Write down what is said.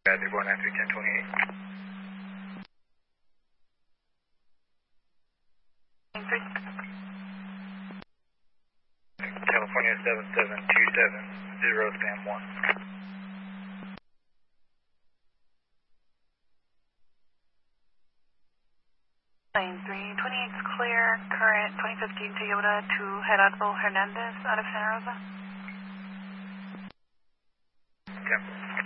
319-1028. California 77270, span 1. Lane 328 is clear, current 2015 Toyota to Gerardo Hernandez out of Santa Rosa. Okay.